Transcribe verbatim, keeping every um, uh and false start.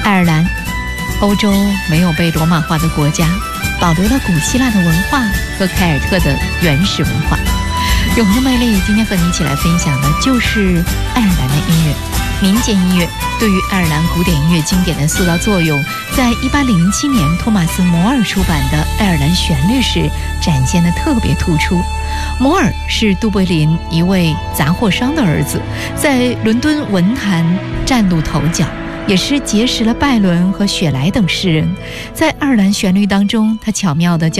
爱尔兰，欧洲没有被罗马化的国家，保留了古希腊的文化和凯尔特的原始文化。永恒的魅力，今天和你一起来分享的就是爱尔兰的音乐。民间音乐对于爱尔兰古典音乐经典的塑造作用，在一八零七年托马斯·摩尔出版的《爱尔兰旋律》时展现得特别突出。摩尔是都柏林一位杂货商的儿子，在伦敦文坛崭露头角，也是结识了拜伦和雪莱等诗人。在爱尔兰旋律当中，他巧妙地将